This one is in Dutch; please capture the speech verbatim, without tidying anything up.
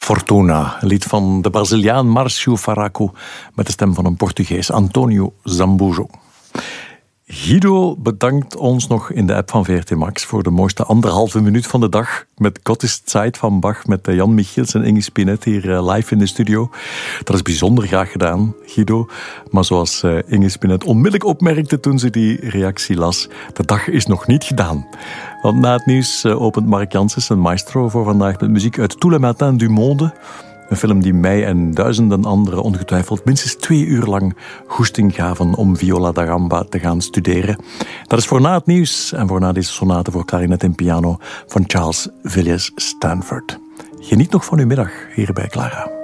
Fortuna, een lied van de Braziliaan Márcio Faraco met de stem van een Portugees, Antonio Zambujo. Guido bedankt ons nog in de app van V R T Max voor de mooiste anderhalve minuut van de dag met Gottes Zeit van Bach met Jan Michiels en Inge Spinet hier live in de studio. Dat is bijzonder graag gedaan, Guido. Maar zoals Inge Spinet onmiddellijk opmerkte toen ze die reactie las, de dag is nog niet gedaan. Want na het nieuws opent Mark Janssens een maestro voor vandaag met muziek uit Tous les matins du monde. Een film die mij en duizenden anderen ongetwijfeld minstens twee uur lang goesting gaven om viola da gamba te gaan studeren. Dat is voor na het nieuws en voor na deze sonate voor klarinet en piano van Charles Villiers Stanford. Geniet nog van uw middag hier bij Clara.